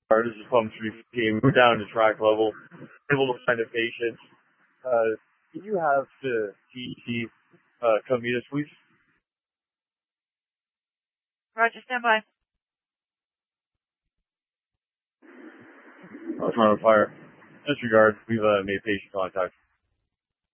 This is Plum Street team. We're down to track level, able to find a patient. Can you have the TEC come meet us, please? Roger, stand by. Front of fire. Disregard. We've made patient contact.